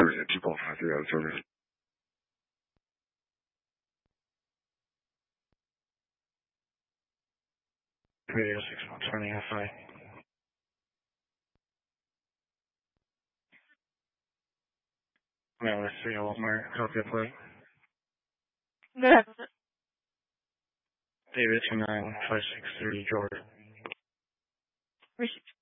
people have the service. Radio 6120 FI. No, let's see what my copy of play. Good. David 29563 George. Received.